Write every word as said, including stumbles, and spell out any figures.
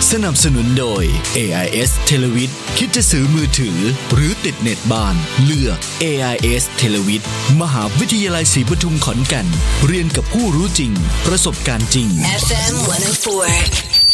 สนับสนุนโดย เอ ไอ เอส Televid คิดจะซื้อมือถือหรือติดเน็ตบ้านเลือก เอ ไอ เอส Televid มหาวิทยาลัยศรีปทุมขอนแก่นเรียนกับผู้รู้จริงประสบการณ์จริงเอฟ เอ็ม หนึ่งศูนย์สี่